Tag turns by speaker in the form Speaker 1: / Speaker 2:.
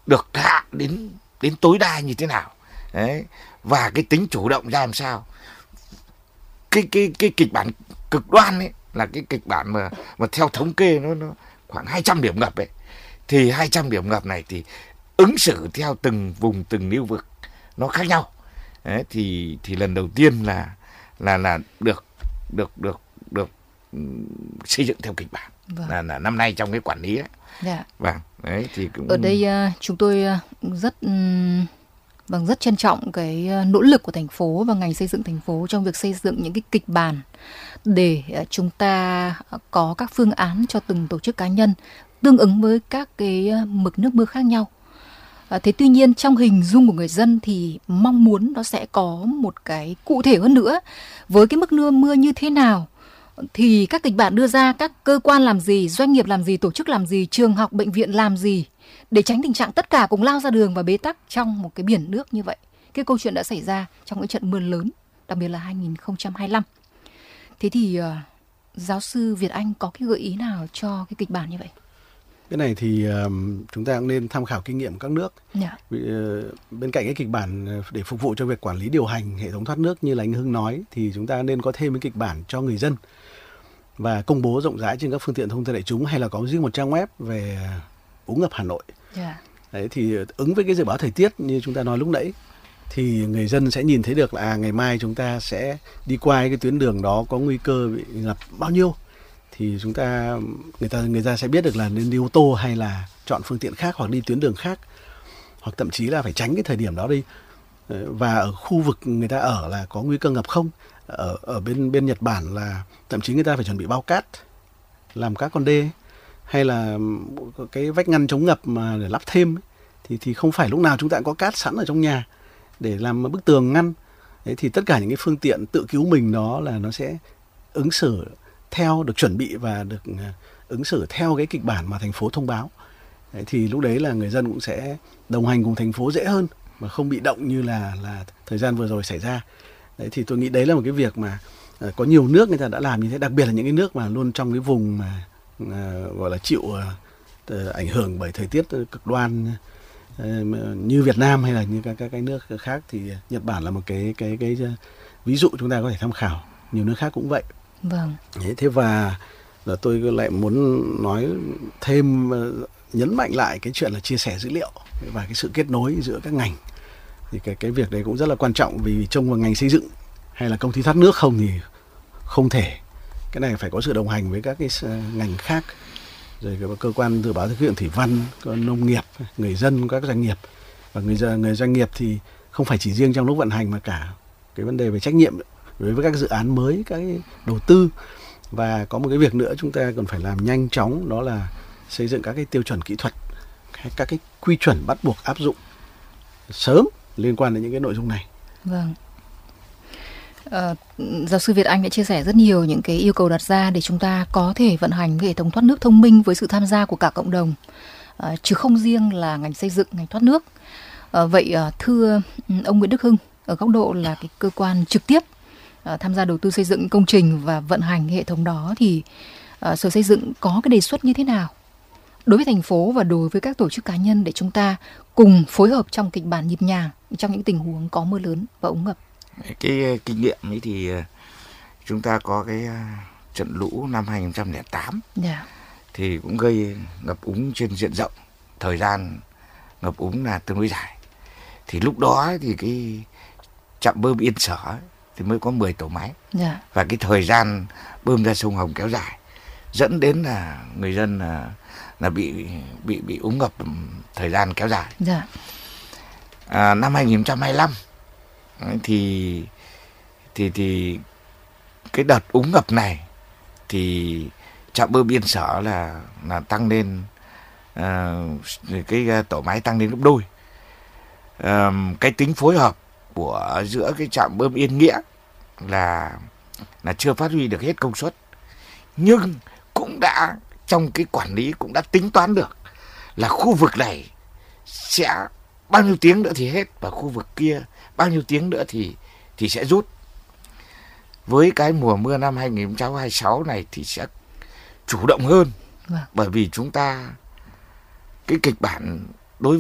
Speaker 1: được hạ đến tối đa như thế nào. Đấy. Và cái tính chủ động ra làm sao. Cái kịch bản cực đoan ấy là cái kịch bản mà theo thống kê nó khoảng 200 điểm ngập ấy. Thì 200 điểm ngập này thì ứng xử theo từng vùng, từng lưu vực nó khác nhau. Đấy, thì lần đầu tiên là được xây dựng theo kịch bản. Vâng. Là năm nay trong cái quản lý đấy.
Speaker 2: Dạ.
Speaker 1: Vâng. Đấy thì cũng...
Speaker 2: Ở đây chúng tôi rất trân trọng cái nỗ lực của thành phố và ngành xây dựng thành phố trong việc xây dựng những cái kịch bản để chúng ta có các phương án cho từng tổ chức cá nhân tương ứng với các cái mực nước mưa khác nhau. Thế tuy nhiên trong hình dung của người dân thì mong muốn nó sẽ có một cái cụ thể hơn nữa. Với cái mức nước mưa như thế nào thì các kịch bản đưa ra, các cơ quan làm gì, doanh nghiệp làm gì, tổ chức làm gì, trường học, bệnh viện làm gì để tránh tình trạng tất cả cùng lao ra đường và bế tắc trong một cái biển nước như vậy. Cái câu chuyện đã xảy ra trong những trận mưa lớn, đặc biệt là 2025. Thế thì giáo sư Việt Anh có cái gợi ý nào cho cái kịch bản như vậy?
Speaker 3: Cái này thì chúng ta cũng nên tham khảo kinh nghiệm các nước. Yeah. Bên cạnh cái kịch bản để phục vụ cho việc quản lý điều hành hệ thống thoát nước như là anh Hưng nói, thì chúng ta nên có thêm cái kịch bản cho người dân và công bố rộng rãi trên các phương tiện thông tin đại chúng, hay là có riêng một trang web về úng ngập Hà Nội. Yeah. Đấy, thì ứng với cái dự báo thời tiết như chúng ta nói lúc nãy, thì người dân sẽ nhìn thấy được là ngày mai chúng ta sẽ đi qua cái tuyến đường đó có nguy cơ bị ngập bao nhiêu, thì người ta sẽ biết được là nên đi ô tô hay là chọn phương tiện khác, hoặc đi tuyến đường khác, hoặc thậm chí là phải tránh cái thời điểm đó đi. Và ở khu vực người ta ở là có nguy cơ ngập không. Ở bên Nhật Bản là thậm chí người ta phải chuẩn bị bao cát, làm các con đê, hay là cái vách ngăn chống ngập mà để lắp thêm ấy, thì không phải lúc nào chúng ta cũng có cát sẵn ở trong nhà để làm bức tường ngăn. Đấy, thì tất cả những cái phương tiện tự cứu mình đó là nó sẽ ứng xử theo, được chuẩn bị và được ứng xử theo cái kịch bản mà thành phố thông báo. Đấy, thì lúc đấy là người dân cũng sẽ đồng hành cùng thành phố dễ hơn mà không bị động như là thời gian vừa rồi xảy ra. Đấy, thì tôi nghĩ đấy là một cái việc mà có nhiều nước người ta đã làm như thế, đặc biệt là những cái nước mà luôn trong cái vùng mà gọi là chịu ảnh hưởng bởi thời tiết cực đoan như Việt Nam hay là như các cái nước khác, thì Nhật Bản là một cái ví dụ chúng ta có thể tham khảo. Nhiều nước khác cũng vậy.
Speaker 2: Vâng.
Speaker 3: Thế và tôi lại muốn nói thêm, nhấn mạnh lại cái chuyện là chia sẻ dữ liệu và cái sự kết nối giữa các ngành. Thì cái việc đấy cũng rất là quan trọng, vì trông vào ngành xây dựng hay là công ty thoát nước không thì không thể. Cái này phải có sự đồng hành với các cái ngành khác, rồi cơ quan dự báo khí tượng thủy văn, nông nghiệp, người dân, các doanh nghiệp. Và người doanh nghiệp thì không phải chỉ riêng trong lúc vận hành mà cả cái vấn đề về trách nhiệm đối với các dự án mới, các cái đầu tư. Và có một cái việc nữa chúng ta cần phải làm nhanh chóng, đó là xây dựng các cái tiêu chuẩn kỹ thuật, các cái quy chuẩn bắt buộc áp dụng sớm liên quan đến những cái nội dung này.
Speaker 2: Vâng. Giáo sư Việt Anh đã chia sẻ rất nhiều những cái yêu cầu đặt ra để chúng ta có thể vận hành hệ thống thoát nước thông minh với sự tham gia của cả cộng đồng, chứ không riêng là ngành xây dựng, ngành thoát nước. Vậy thưa ông Nguyễn Đức Hưng, ở góc độ là cái cơ quan trực tiếp tham gia đầu tư xây dựng công trình và vận hành hệ thống đó, thì Sở Xây dựng có cái đề xuất như thế nào đối với thành phố và đối với các tổ chức cá nhân để chúng ta cùng phối hợp trong kịch bản nhịp nhàng trong những tình huống có mưa lớn và úng ngập?
Speaker 1: Cái kinh nghiệm ấy thì chúng ta có cái trận lũ năm 2008. Yeah. Thì cũng gây ngập úng trên diện rộng, thời gian ngập úng là tương đối dài. Thì lúc đó thì cái trạm bơm Yên Sở ấy, thì mới có 10 tổ máy. Yeah. Và cái thời gian bơm ra sông Hồng kéo dài, dẫn đến là người dân là bị úng ngập thời gian kéo dài. Yeah. Năm 2025 thì cái đợt úng ngập này thì trạm bơm Yên Sở là tăng lên, cái tổ máy tăng lên gấp đôi. Cái tính phối hợp của giữa cái trạm bơm Yên Nghĩa là chưa phát huy được hết công suất, nhưng cũng đã trong cái quản lý cũng đã tính toán được là khu vực này sẽ bao nhiêu tiếng nữa thì hết, và khu vực kia bao nhiêu tiếng nữa thì sẽ rút. Với cái mùa mưa năm 2026 này thì sẽ chủ động hơn. Vâng. Bởi vì chúng ta cái kịch bản